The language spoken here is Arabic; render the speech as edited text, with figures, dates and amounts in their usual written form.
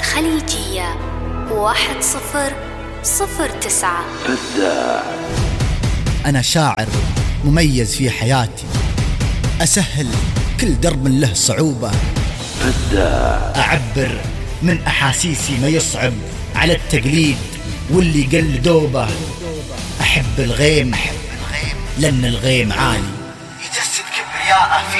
الخليجية 1009. أنا شاعر مميز في حياتي، أسهل كل درب له صعوبة، أعبر من أحاسيسي ما يصعب على التقليد واللي قلدوبه. أحب الغيم لأن الغيم عالي يجسد كبرياءه.